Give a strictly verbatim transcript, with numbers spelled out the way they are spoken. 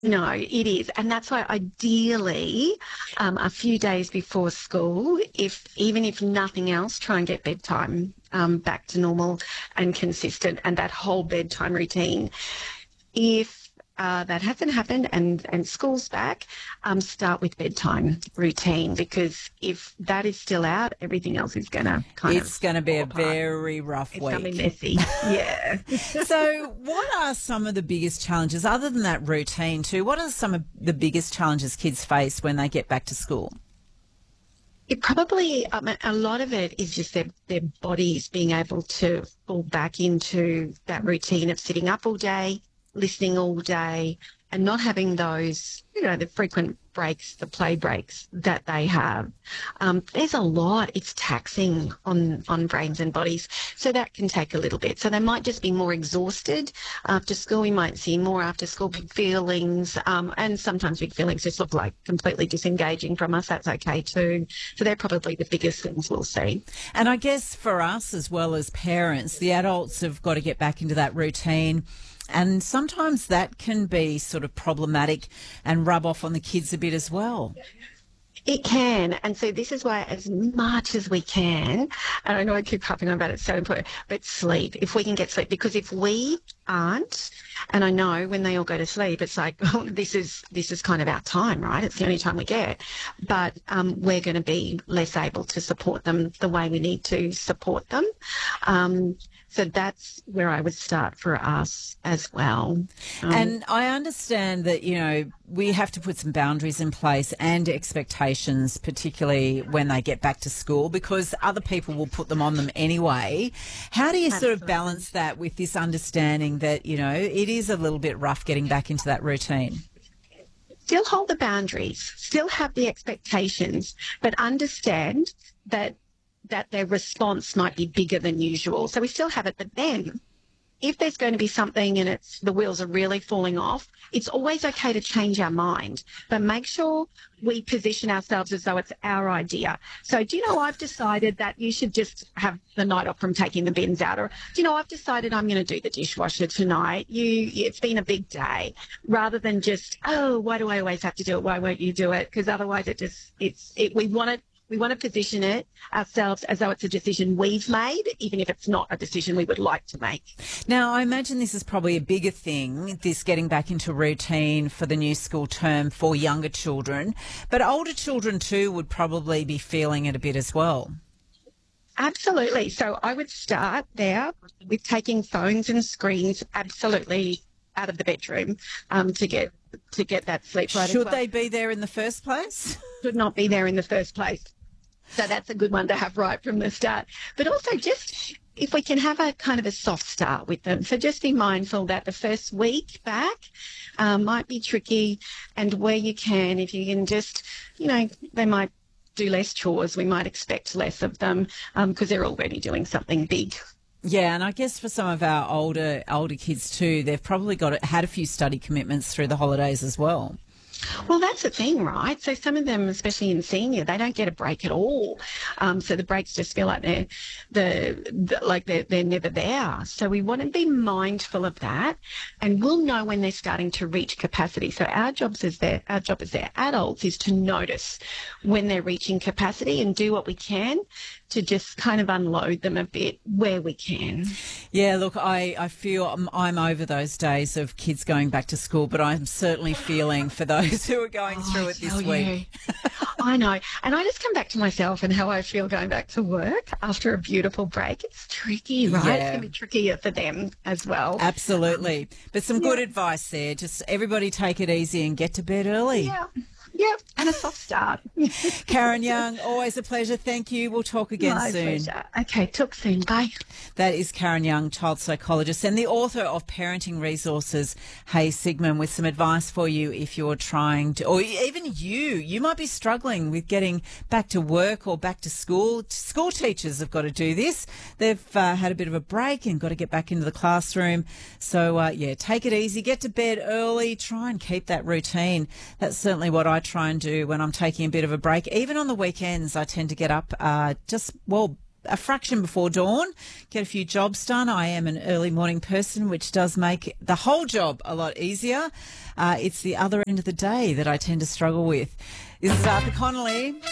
No, it is. And that's why ideally, um, a few days before school, if even if nothing else, try and get bedtime um, back to normal and consistent and that whole bedtime routine. If uh, that hasn't happened and, and school's back, um, start with bedtime routine, because if that is still out, everything else is going to kind of It's going to be fall a apart. very rough It's week. going to be messy. Yeah. So what are some of the biggest challenges, other than that routine too, what are some of the biggest challenges kids face when they get back to school? It probably, um, a lot of it is just their, their bodies being able to fall back into that routine of sitting up all day, listening all day, and not having those, you know, the frequent breaks, the play breaks that they have. Um, there's a lot. It's taxing on, on brains and bodies. So that can take a little bit. So they might just be more exhausted after school. We might see more after school big feelings. Um, and sometimes big feelings just look like completely disengaging from us. That's okay too. So they're probably the biggest things we'll see. And I guess for us as well as parents, the adults have got to get back into that routine. And sometimes that can be sort of problematic and rub off on the kids a bit as well. It can. And so this is why, as much as we can, and I know I keep harping on about it, it's so important, but sleep, if we can get sleep, because if we aren't, and I know when they all go to sleep, it's like, oh, this is this is kind of our time, right? It's the only time we get. But um, we're going to be less able to support them the way we need to support them. Um, So that's where I would start for us as well. Um, And I understand that, you know, we have to put some boundaries in place and expectations, particularly when they get back to school, because other people will put them on them anyway. How do you sort of Absolutely. balance that with this understanding that, you know, it is a little bit rough getting back into that routine? Still hold the boundaries, still have the expectations, but understand that that their response might be bigger than usual. So we still have it, but then if there's going to be something and it's the wheels are really falling off, it's always okay to change our mind, but make sure we position ourselves as though it's our idea. So, do you know, I've decided that you should just have the night off from taking the bins out, or, do you know, I've decided I'm going to do the dishwasher tonight. You, it's been a big day, rather than just, oh, why do I always have to do it? Why won't you do it? Because otherwise it just, it's, it, we want it. We want to position it ourselves as though it's a decision we've made, even if it's not a decision we would like to make. Now, I imagine this is probably a bigger thing, this getting back into routine for the new school term for younger children, but older children too would probably be feeling it a bit as well. Absolutely. So I would start there with taking phones and screens absolutely out of the bedroom um, to get to get that sleep right. Should as well. they be there in the first place? Should not be there in the first place. So that's a good one to have right from the start. But also just if we can have a kind of a soft start with them. So just be mindful that the first week back um, might be tricky, and where you can, if you can just, you know, they might do less chores. We might expect less of them because um, they're already doing something big. Yeah, and I guess for some of our older older kids too, they've probably got had a few study commitments through the holidays as well. Well, that's the thing, right? So some of them, especially in senior, they don't get a break at all. Um, so the breaks just feel like they're the, the like they're, they're never there. So we want to be mindful of that, and we'll know when they're starting to reach capacity. So our jobs as their our job as their adults is to notice when they're reaching capacity and do what we can to just kind of unload them a bit where we can. Yeah, look, I, I feel I'm, I'm over those days of kids going back to school, but I'm certainly feeling for those who are going Oh, through I it this tell week. you. I know. And I just come back to myself and how I feel going back to work after a beautiful break. It's tricky, right? Yeah. It's going to be trickier for them as well. Absolutely. But some good Yeah. advice there. Just everybody take it easy and get to bed early. Yeah. Yeah. And a soft start. Karen Young, always a pleasure. Thank you. We'll talk again My soon. pleasure. Okay. Talk soon. Bye. That is Karen Young, child psychologist and the author of Parenting Resources, Hey Sigmund, with some advice for you if you're trying to, or even you, you might be struggling with getting back to work or back to school. School teachers have got to do this. They've uh, had a bit of a break and got to get back into the classroom. So, uh, yeah, take it easy, get to bed early, try and keep that routine. That's certainly what I try and do when I'm taking a bit of a break. Even on the weekends, I tend to get up uh, just, well, a fraction before dawn, get a few jobs done. I am an early morning person, which does make the whole job a lot easier. Uh, it's the other end of the day that I tend to struggle with. This is Arthur Connolly.